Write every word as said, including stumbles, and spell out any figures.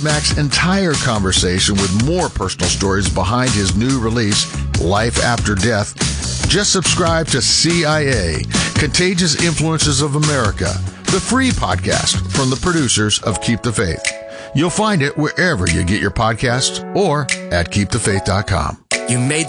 Mac's entire conversation with more personal stories behind his new release, Life After Death. Just subscribe to C I A, Contagious Influences of America, the free podcast from the producers of Keep the Faith. You'll find it wherever you get your podcasts or at keep the faith dot com. You made